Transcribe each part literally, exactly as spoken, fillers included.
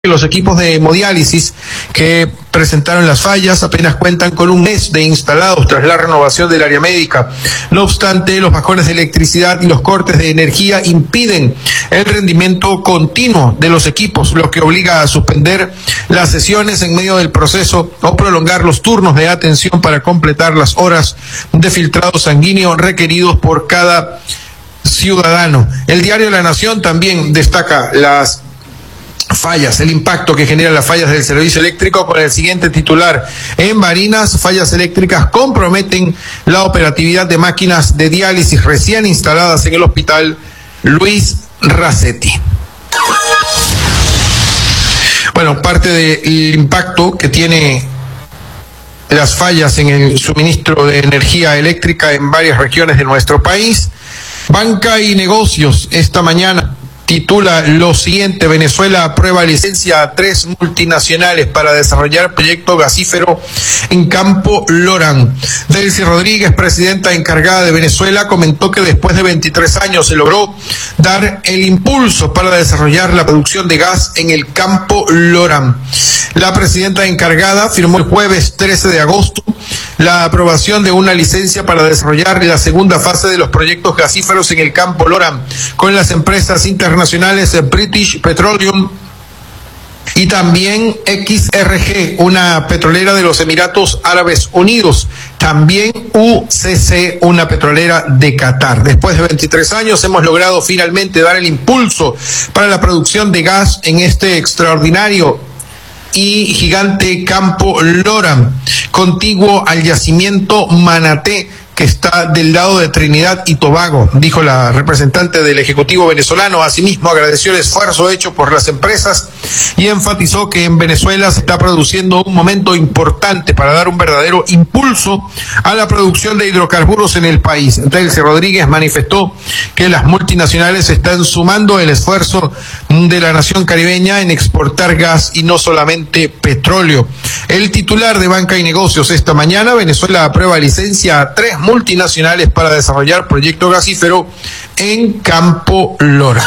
Los equipos de hemodiálisis que presentaron las fallas apenas cuentan con un mes de instalados tras la renovación del área médica. No obstante, los bajones de electricidad y los cortes de energía impiden el rendimiento continuo de los equipos, lo que obliga a suspender las sesiones en medio del proceso o prolongar los turnos de atención para completar las horas de filtrado sanguíneo requeridos por cada ciudadano. El diario La Nación también destaca las fallas, el impacto que generan las fallas del servicio eléctrico con el siguiente titular: en Barinas, fallas eléctricas comprometen la operatividad de máquinas de diálisis recién instaladas en el hospital Luis Racetti. Bueno, parte del impacto que tiene las fallas en el suministro de energía eléctrica en varias regiones de nuestro país. Banca y Negocios esta mañana titula lo siguiente: Venezuela aprueba licencia a tres multinacionales para desarrollar proyecto gasífero en Campo Lorán. Delcy Rodríguez, presidenta encargada de Venezuela, comentó que después de veintitrés años se logró dar el impulso para desarrollar la producción de gas en el Campo Lorán. La presidenta encargada firmó el jueves trece de agosto la aprobación de una licencia para desarrollar la segunda fase de los proyectos gasíferos en el Campo Lorán con las empresas internacionales British Petroleum y también X R G, una petrolera de los Emiratos Árabes Unidos, también U C C, una petrolera de Qatar. Después de veintitrés años hemos logrado finalmente dar el impulso para la producción de gas en este extraordinario y gigante Campo Lorán, contiguo al yacimiento Manaté, que está del lado de Trinidad y Tobago, dijo la representante del Ejecutivo venezolano. Asimismo, agradeció el esfuerzo hecho por las empresas y enfatizó que en Venezuela se está produciendo un momento importante para dar un verdadero impulso a la producción de hidrocarburos en el país. Delcy Rodríguez manifestó que las multinacionales están sumando el esfuerzo de la nación caribeña en exportar gas y no solamente petróleo. El titular de Banca y Negocios esta mañana: Venezuela aprueba licencia a tres multinacionales para desarrollar proyecto gasífero en Campo Lorán.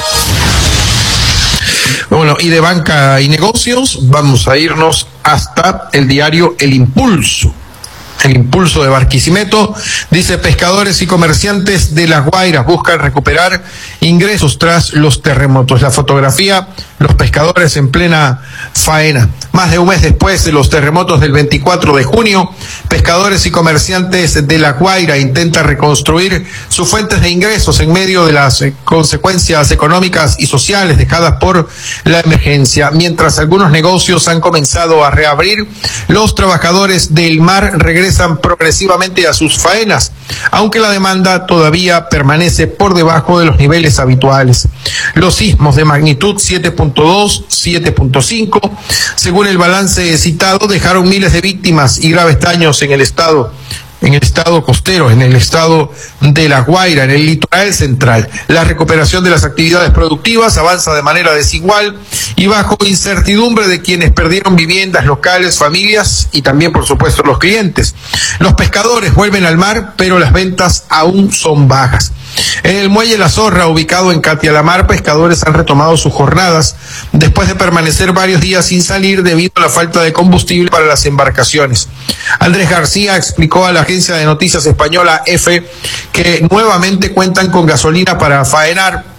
Bueno, y de Banca y Negocios vamos a irnos hasta el diario El Impulso. El Impulso de Barquisimeto dice: pescadores y comerciantes de Las Guairas buscan recuperar ingresos tras los terremotos. La fotografía: los pescadores en plena faena. Más de un mes después de los terremotos del veinticuatro de junio, pescadores y comerciantes de La Guaira intentan reconstruir sus fuentes de ingresos en medio de las consecuencias económicas y sociales dejadas por la emergencia. Mientras algunos negocios han comenzado a reabrir, los trabajadores del mar regresan progresivamente a sus faenas, aunque la demanda todavía permanece por debajo de los niveles habituales. Los sismos de magnitud siete punto dos, siete punto cinco, según el balance citado, dejaron miles de víctimas y graves daños en el estado en el estado costero, en el estado de La Guaira, en el litoral central. La recuperación de las actividades productivas avanza de manera desigual y bajo incertidumbre de quienes perdieron viviendas, locales, familias y también, por supuesto, los clientes. Los pescadores vuelven al mar, pero las ventas aún son bajas. En el muelle La Zorra, ubicado en Catialamar, pescadores han retomado sus jornadas después de permanecer varios días sin salir debido a la falta de combustible para las embarcaciones. Andrés García explicó a la agencia de noticias española EFE que nuevamente cuentan con gasolina para faenar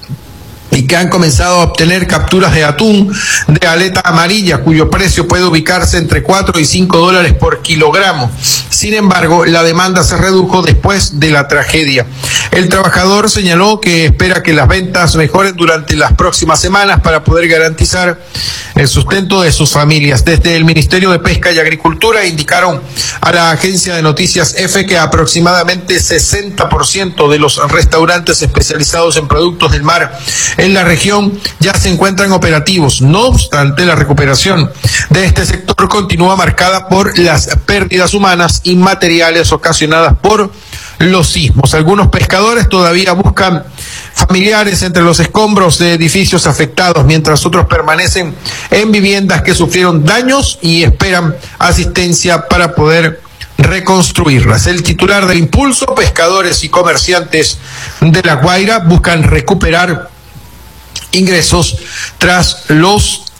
y que han comenzado a obtener capturas de atún de aleta amarilla, cuyo precio puede ubicarse entre cuatro y cinco dólares por kilogramo. Sin embargo, la demanda se redujo después de la tragedia. El trabajador señaló que espera que las ventas mejoren durante las próximas semanas para poder garantizar el sustento de sus familias. Desde el Ministerio de Pesca y Agricultura indicaron a la agencia de noticias EFE que aproximadamente sesenta por ciento de los restaurantes especializados en productos del mar en la región ya se encuentran operativos. No obstante, la recuperación de este sector continúa marcada por las pérdidas humanas y materiales ocasionadas por los sismos. Algunos pescadores todavía buscan familiares entre los escombros de edificios afectados, mientras otros permanecen en viviendas que sufrieron daños y esperan asistencia para poder reconstruirlas. El titular del Impulso: pescadores y comerciantes de La Guaira buscan recuperar ingresos tras los